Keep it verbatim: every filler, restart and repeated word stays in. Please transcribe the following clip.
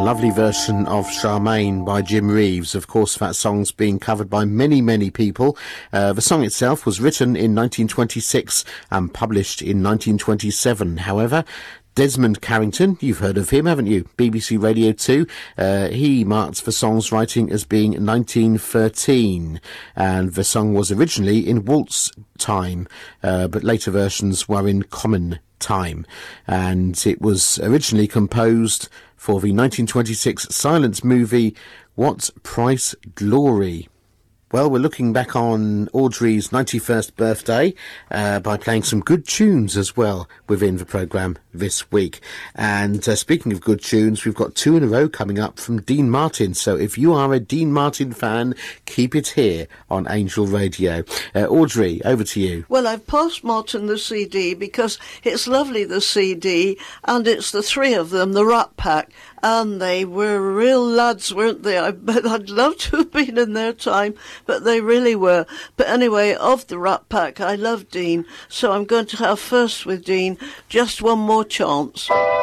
lovely version of Charmaine by Jim Reeves. Of course, that song's been covered by many, many people. Uh, the song itself was written in nineteen twenty-six and published in nineteen twenty-seven. However, Desmond Carrington, you've heard of him, haven't you? B B C Radio two. Uh, he marks the song's writing as being nineteen thirteen. And the song was originally in waltz time, uh, but later versions were in common time. And it was originally composed for the nineteen twenty-six silent movie What Price Glory? Well, we're looking back on Audrey's ninety-first birthday uh, by playing some good tunes as well within the programme this week. And uh, speaking of good tunes, we've got two in a row coming up from Dean Martin. So if you are a Dean Martin fan, keep it here on Angel Radio. Uh, Audrey, over to you. Well, I've passed Martin the C D because it's lovely, the C D, and it's the three of them, the Rat Pack. And they were real lads, weren't they? I bet I'd love to have been in their time, but they really were. But anyway, of the Rat Pack, I love Dean, so I'm going to have first with Dean, Just One More Chance.